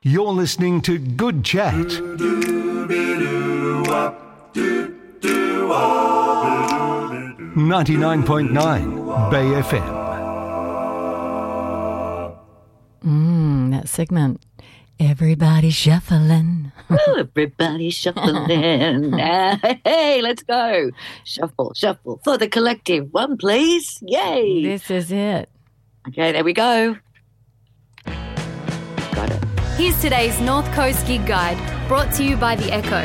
You're listening to Good Chat. 99.9 Bay FM. That segment. Everybody shuffling. Everybody shuffling. Hey, let's go. Shuffle, shuffle for the collective. One, please. Yay. This is it. Okay, there we go. Got it. Here's today's North Coast Gig Guide, brought to you by The Echo.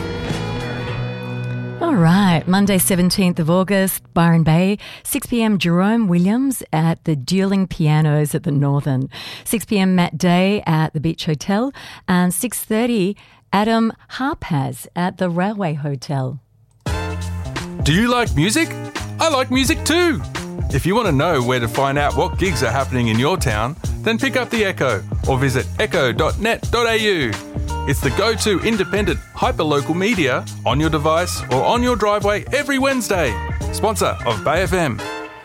All right, Monday 17th of August, Byron Bay, 6 p.m. Jerome Williams at the Dueling Pianos at the Northern, 6 p.m. Matt Day at the Beach Hotel, and 6:30 Adam Harpaz at the Railway Hotel. Do you like music? I like music too. If you want to know where to find out what gigs are happening in your town, then pick up The Echo or visit echo.net.au. It's the go-to independent, hyper-local media on your device or on your driveway every Wednesday. Sponsor of Bay FM.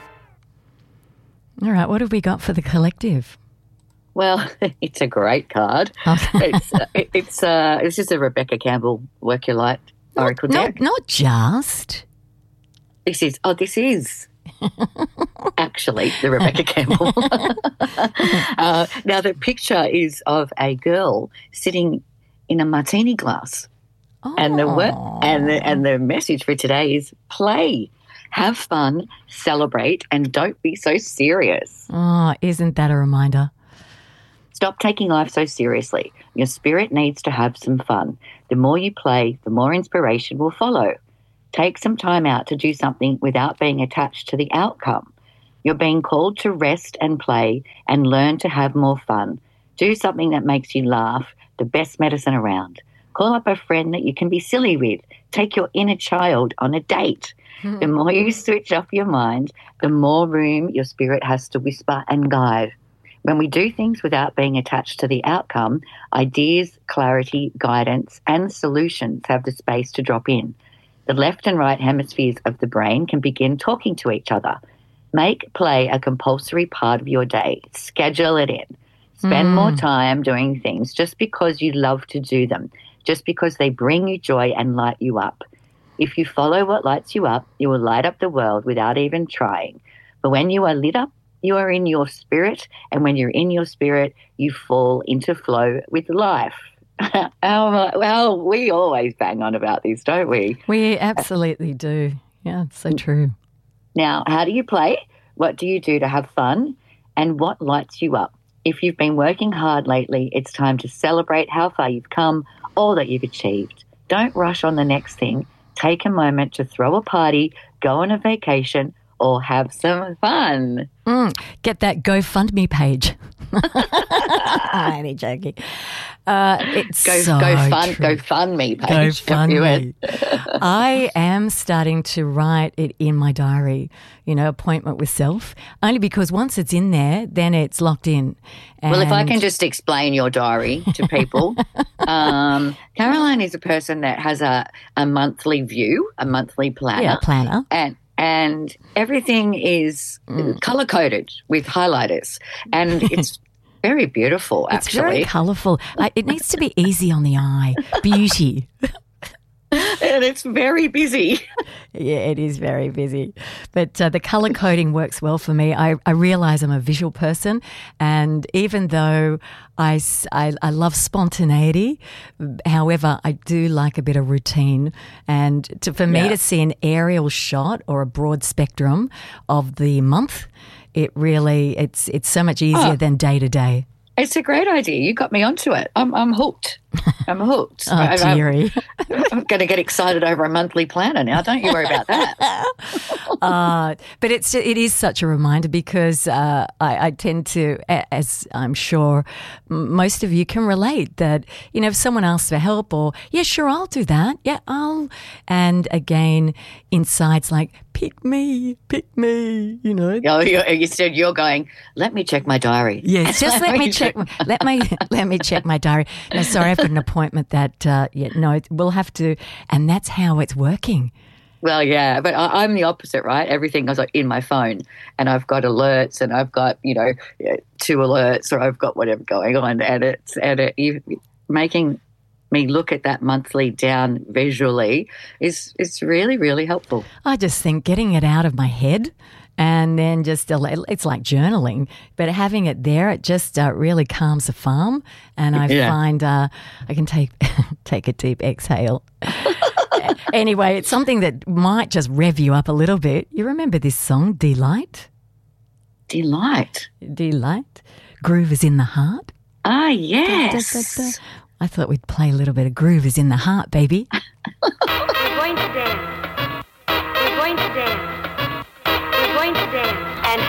All right, what have we got for the collective? Well, it's a great card. Okay. It's just a Rebecca Campbell Work Your Light Oracle deck. Not just. This is actually the Rebecca Campbell. Now, the picture is of a girl sitting in a martini glass. Oh. And the message for today is play, have fun, celebrate, and don't be so serious. Oh, isn't that a reminder? Stop taking life so seriously. Your spirit needs to have some fun. The more you play, the more inspiration will follow. Take some time out to do something without being attached to the outcome. You're being called to rest and play and learn to have more fun. Do something that makes you laugh, the best medicine around. Call up a friend that you can be silly with. Take your inner child on a date. The more you switch off your mind, the more room your spirit has to whisper and guide. When we do things without being attached to the outcome, ideas, clarity, guidance, and solutions have the space to drop in. The left and right hemispheres of the brain can begin talking to each other. Make play a compulsory part of your day. Schedule it in. Spend more time doing things just because you love to do them, just because they bring you joy and light you up. If you follow what lights you up, you will light up the world without even trying. But when you are lit up, you are in your spirit, and when you're in your spirit, you fall into flow with life. Well, we always bang on about this, don't we? We absolutely do. Yeah, it's so true. Now, how do you play? What do you do to have fun? And what lights you up? If you've been working hard lately, it's time to celebrate how far you've come, all that you've achieved. Don't rush on the next thing. Take a moment to throw a party, go on a vacation, or have some fun. Get that GoFundMe page. I'm only joking. It's Go fund me page. GoFundMe. I am starting to write it in my diary, appointment with self, only because once it's in there, then it's locked in. Well, if I can just explain your diary to people, Caroline is a person that has a monthly view, a monthly planner. Yeah, planner. And everything is colour-coded with highlighters. And it's very beautiful, actually. It's very colourful. It needs to be easy on the eye. Beauty. And it's very busy. Yeah, it is very busy. But the colour coding works well for me. I realise I'm a visual person, and even though I love spontaneity, however, I do like a bit of routine. And for me to see an aerial shot or a broad spectrum of the month, it's so much easier than day to day. It's a great idea. You got me onto it. I'm hooked. I'm hooked. Oh, dearie. I'm going to get excited over a monthly planner now. Don't you worry about that. But it is such a reminder because I tend to, as I'm sure most of you can relate, that, if someone asks for help or, yeah, sure, I'll do that. Yeah, and again, inside's like, pick me. Oh, you said you're going, let me check my diary. Yes, just let me check. Let me check my diary. No, sorry, I've got an appointment that, we'll have to, and that's how it's working. Well, yeah, but I'm the opposite, right? Everything goes in my phone, and I've got alerts, and I've got 2 alerts, or I've got whatever going on, and making me look at that monthly down visually is really, really helpful. I just think getting it out of my head. And then it's like journaling, but having it there, it just really calms the farm. And I find I can take a deep exhale. Anyway, it's something that might just rev you up a little bit. You remember this song, Delight? Delight. Groove is in the heart. Ah, yes. Da, da, da, da. I thought we'd play a little bit of Groove is in the heart, baby. We're going to dance.